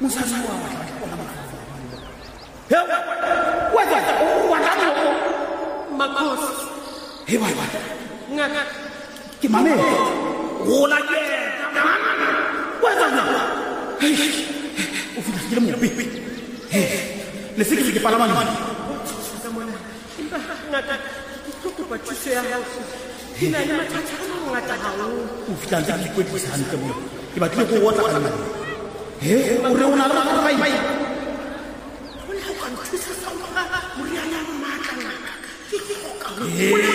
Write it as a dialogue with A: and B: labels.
A: mosadi wa
B: Makhosi.
A: he baba
B: Ngaka.
A: ke mame
B: Hola ke.
A: wena o fitlhile mope le se ke palamane
B: Ngaka. Ke kopa thuso ya hao. Ke na le mathata a mangata haholo.
A: o fitlha ntse ke ikwetlisa hantle mo ke batlile go otla ka nna o re o na le mathata bai
B: Thusa sa moriana wa matla ngaka. Ke